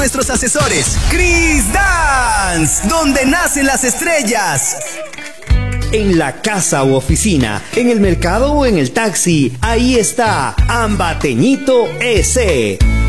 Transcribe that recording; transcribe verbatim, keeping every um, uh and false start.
nuestros asesores. Chris Dance, donde nacen las estrellas. En la casa u oficina, en el mercado o en el taxi, ahí está Ambateñito S.